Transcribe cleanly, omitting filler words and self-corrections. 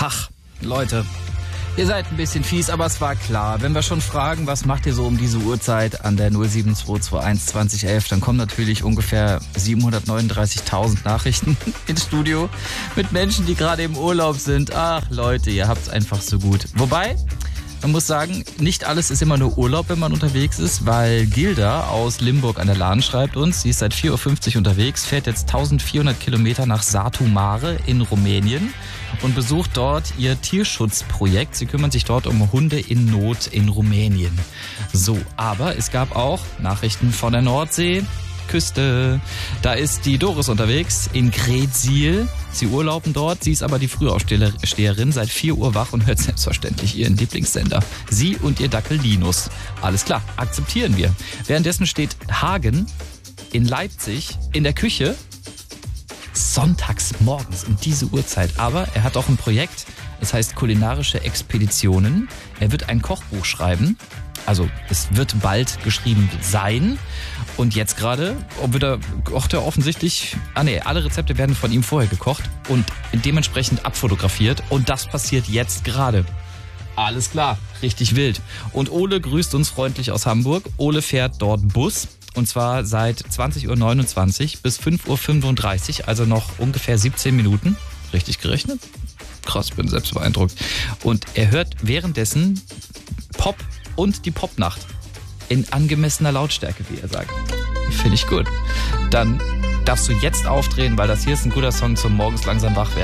Ach, Leute, ihr seid ein bisschen fies, aber es war klar. Wenn wir schon fragen, was macht ihr so um diese Uhrzeit an der 07221 2011, dann kommen natürlich ungefähr 739.000 Nachrichten ins Studio mit Menschen, die gerade im Urlaub sind. Ach Leute, ihr habt's einfach so gut. Wobei, man muss sagen, nicht alles ist immer nur Urlaub, wenn man unterwegs ist, weil Gilda aus Limburg an der Lahn schreibt uns, sie ist seit 4.50 Uhr unterwegs, fährt jetzt 1400 Kilometer nach Satu Mare in Rumänien und besucht dort ihr Tierschutzprojekt. Sie kümmern sich dort um Hunde in Not in Rumänien. So, aber es gab auch Nachrichten von der Nordsee. Küste. Da ist die Doris unterwegs in Greetsiel. Sie urlauben dort. Sie ist aber die Frühaufsteherin, seit 4 Uhr wach und hört selbstverständlich ihren Lieblingssender. Sie und ihr Dackel Linus. Alles klar, akzeptieren wir. Währenddessen steht Hagen in Leipzig in der Küche sonntags morgens um diese Uhrzeit. Aber er hat auch ein Projekt, es heißt kulinarische Expeditionen. Er wird ein Kochbuch schreiben. Also es wird bald geschrieben sein. Und jetzt gerade kocht er offensichtlich, alle Rezepte werden von ihm vorher gekocht und dementsprechend abfotografiert. Und das passiert jetzt gerade. Alles klar, richtig wild. Und Ole grüßt uns freundlich aus Hamburg. Ole fährt dort Bus. Und zwar seit 20.29 Uhr bis 5.35 Uhr, also noch ungefähr 17 Minuten. Richtig gerechnet? Krass, bin selbst beeindruckt. Und er hört währenddessen Pop und die Popnacht in angemessener Lautstärke, wie er sagt. Finde ich gut. Dann darfst du jetzt aufdrehen, weil das hier ist ein guter Song zum morgens langsam wach werden.